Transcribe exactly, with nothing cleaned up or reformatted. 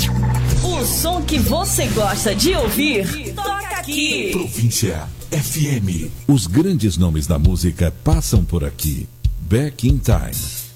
O som que você gosta de ouvir, toca aqui. Província F M. Os grandes nomes da música passam por aqui. Back in Time.